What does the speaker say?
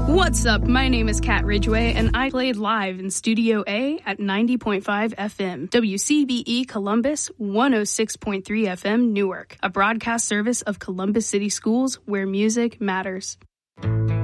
What's up? My name is Kat Ridgway, and I played live in Studio A at 90.5 FM, WCBE Columbus, 106.3 FM Newark, a broadcast service of Columbus City Schools where music matters.